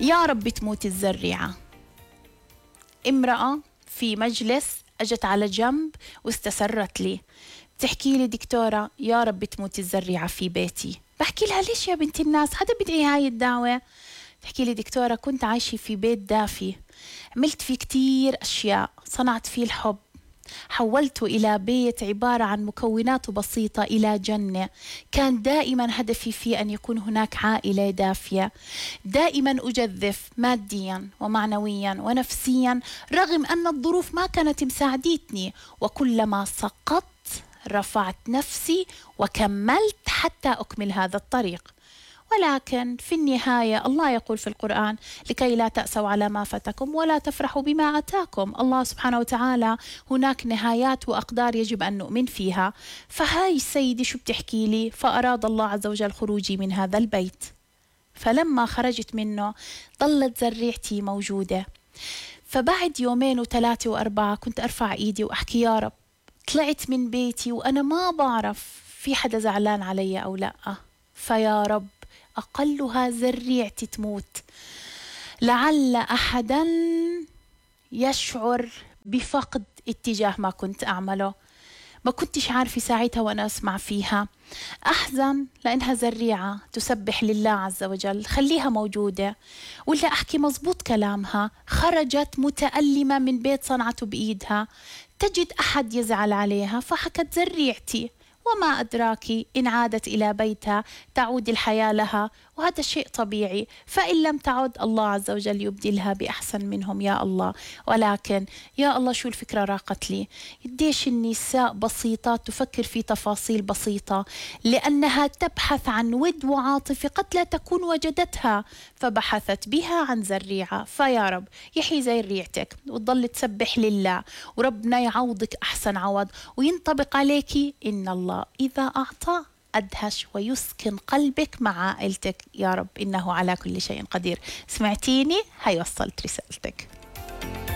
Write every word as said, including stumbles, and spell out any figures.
يا رب تموت الزريعة. امرأة في مجلس أجت على جنب واستسرت لي، بتحكي لي دكتورة يا رب تموت الزريعة في بيتي. بحكي لها ليش يا بنت الناس، حدا بدعي هاي الدعوة؟ تحكي لي دكتورة كنت عايشة في بيت دافي، عملت فيه كتير أشياء، صنعت فيه الحب، حولته إلى بيت عبارة عن مكونات بسيطة إلى جنة. كان دائما هدفي فيه أن يكون هناك عائلة دافية. دائما أجذف ماديا ومعنويا ونفسيا رغم أن الظروف ما كانت مساعدتني، وكلما سقطت رفعت نفسي وكملت حتى أكمل هذا الطريق. ولكن في النهاية الله يقول في القرآن لكي لا تأسوا على ما فاتكم ولا تفرحوا بما أتاكم. الله سبحانه وتعالى هناك نهايات وأقدار يجب أن نؤمن فيها. فهاي السيدة شو بتحكي لي؟ فأراد الله عز وجل خروجي من هذا البيت، فلما خرجت منه ظلت زريعتي موجودة. فبعد يومين وثلاثة وأربعة كنت أرفع إيدي وأحكي يا رب طلعت من بيتي وأنا ما بعرف في حدا زعلان علي أو لأ، فيا رب أقلها زريعتي تموت لعل أحدا يشعر بفقد اتجاه ما كنت أعمله. ما كنتش عارفة ساعتها وأنا أسمع فيها أحزن لأنها زريعة تسبح لله عز وجل، خليها موجودة. ولا أحكي مزبوط كلامها، خرجت متألمة من بيت صنعته بإيدها، تجد أحد يزعل عليها فحكت زريعتي، وما أدراكي إن عادت إلى بيتها تعود الحياة لها، وهذا شيء طبيعي. فإن لم تعد الله عز وجل يبدلها بأحسن منهم يا الله. ولكن يا الله شو الفكرة راقت لي، قديش النساء بسيطات تفكر في تفاصيل بسيطة لأنها تبحث عن ود وعاطفة قد لا تكون وجدتها، فبحثت بها عن زريعة. فيا رب يحيي زريعتك وتضل تسبح لله، وربنا يعوضك أحسن عوض وينطبق عليك إن الله إذا أعطى أدهش ويسكن قلبك مع عائلتك. يا رب إنه على كل شيء قدير. سمعتيني؟ هاي وصلت رسالتك.